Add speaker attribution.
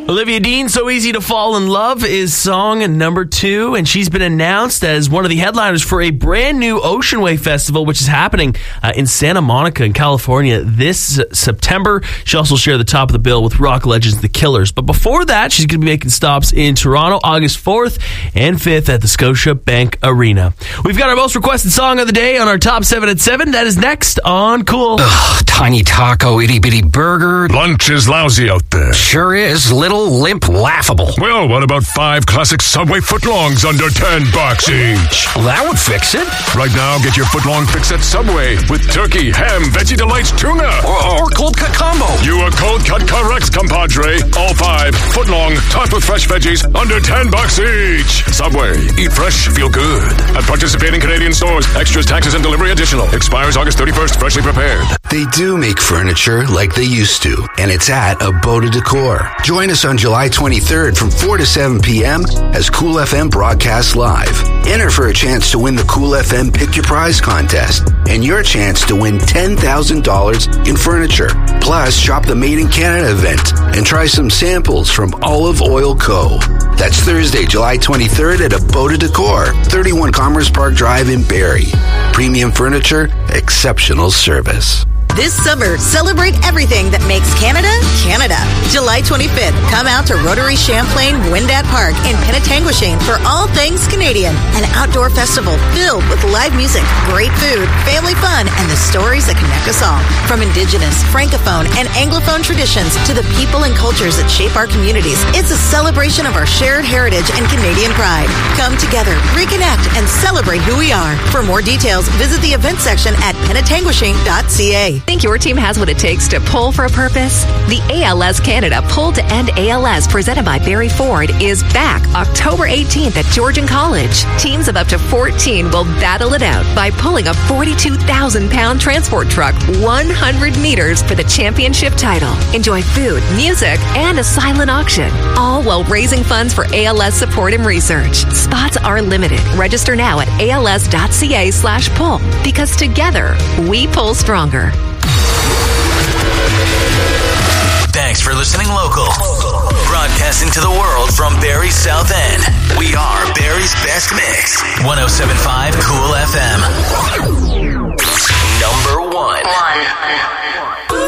Speaker 1: Olivia Dean, So Easy to Fall in Love, is song number 2, and she's been announced as one of the headliners for a brand new Ocean Wave Festival, which is happening in Santa Monica in California this September. She'll also share the top of the bill with rock legends The Killers. But before that, she's going to be making stops in Toronto August 4th and 5th at the Scotiabank Arena. We've got our most requested song of the day on our Top 7 at 7. That is next on Cool.
Speaker 2: Ugh, tiny taco, itty-bitty burger.
Speaker 3: Lunch is lousy out there.
Speaker 2: Sure is. Little, limp, laughable.
Speaker 3: Well, what about 5 classic Subway footlongs under $10 each?
Speaker 2: Well, that would fix it.
Speaker 3: Right now, get your footlong fix at Subway with turkey, ham, veggie delights, tuna.
Speaker 2: Or cold cut combo.
Speaker 3: You are cold cut correct, compadre. All 5 footlong, topped with fresh veggies under $10 each. Subway. Eat fresh, feel good. At participating Canadian stores. Extras, taxes, and delivery additional. Expires August 31st. Freshly prepared.
Speaker 4: They do make furniture like they used to, and it's at Aboda Decor. Join us on July 23rd from 4 to 7 p.m. as Cool FM broadcasts live. Enter for a chance to win the Cool FM Pick Your Prize contest and your chance to win $10,000 in furniture. Plus, shop the Made in Canada event and try some samples from Olive Oil Co. That's Thursday, July 23rd at Aboda Decor, 31 Commerce Park Drive in Barrie. Premium furniture, exceptional service.
Speaker 5: This summer, celebrate everything that makes Canada, Canada. July 25th, come out to Rotary Champlain Wendat Park in Penetanguishene for all things Canadian. An outdoor festival filled with live music, great food, family fun, and the stories that connect us all. From Indigenous, Francophone, and Anglophone traditions to the people and cultures that shape our communities, it's a celebration of our shared heritage and Canadian pride. Come together, reconnect, and celebrate who we are. For more details, visit the event section at penetanguishene.ca.
Speaker 6: Think your team has what it takes to pull for a purpose? The ALS Canada Pull to End ALS, presented by Barry Ford, is back October 18th at Georgian College. Teams of up to 14 will battle it out by pulling a 42,000-pound transport truck 100 meters for the championship title. Enjoy food, music, and a silent auction, all while raising funds for ALS support and research. Spots are limited. Register now at als.ca/pull, because together we pull stronger.
Speaker 7: Thanks for listening local. Broadcasting to the world from Barrie's South End. We are Barrie's Best Mix. 107.5 Cool FM. Number 1.